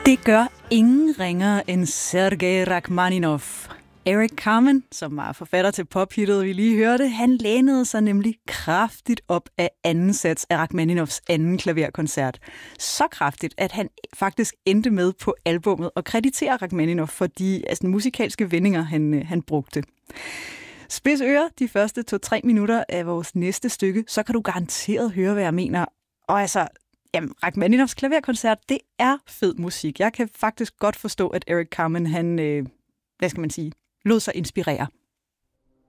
Det gør ingen ringere end Sergej Rachmaninov. Eric Carmen, som var forfatter til pophittet, vi lige hørte, han lænede sig nemlig kraftigt op af anden sats af Rachmaninovs anden klaverkoncert. Så kraftigt, at han faktisk endte med på albummet og krediterer Rachmaninov for de musikalske vendinger, han brugte. Spids ører de første 2-3 minutter af vores næste stykke, så kan du garanteret høre, hvad jeg mener. Og Rachmaninovs klaverkoncert, det er fed musik. Jeg kan faktisk godt forstå, at Eric Carmen, han, lod sig inspirere.